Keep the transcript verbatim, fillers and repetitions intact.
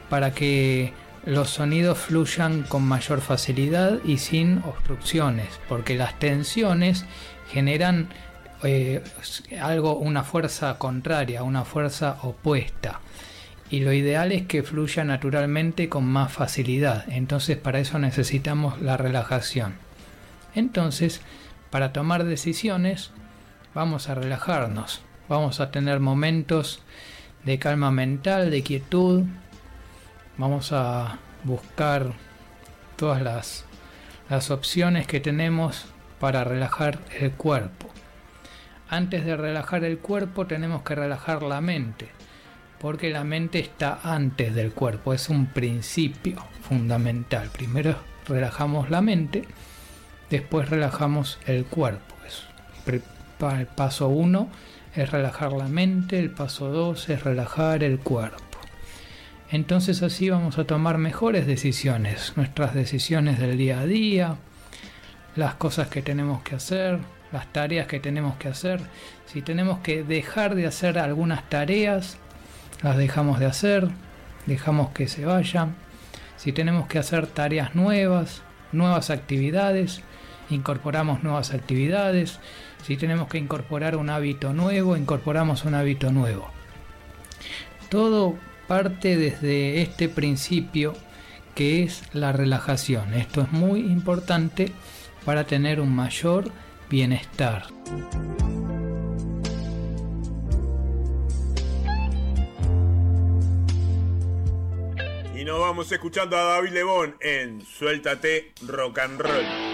para que los sonidos fluyan con mayor facilidad y sin obstrucciones, porque las tensiones generan eh, algo, una fuerza contraria, una fuerza opuesta, y lo ideal es que fluya naturalmente con más facilidad. Entonces para eso necesitamos la relajación. Entonces, para tomar decisiones vamos a relajarnos, vamos a tener momentos de calma mental, de quietud. Vamos a buscar todas las, las opciones que tenemos para relajar el cuerpo. Antes de relajar el cuerpo tenemos que relajar la mente, porque la mente está antes del cuerpo, es un principio fundamental. Primero relajamos la mente, después relajamos el cuerpo. El paso uno es relajar la mente, el paso dos es relajar el cuerpo. Entonces así vamos a tomar mejores decisiones, nuestras decisiones del día a día, las cosas que tenemos que hacer, las tareas que tenemos que hacer. Si tenemos que dejar de hacer algunas tareas, las dejamos de hacer, dejamos que se vayan. Si tenemos que hacer tareas nuevas, nuevas actividades, incorporamos nuevas actividades. Si tenemos que incorporar un hábito nuevo, incorporamos un hábito nuevo. Todo parte desde este principio que es la relajación. Esto es muy importante para tener un mayor bienestar. Y nos vamos escuchando a David Lebón en Suéltate Rock and Roll.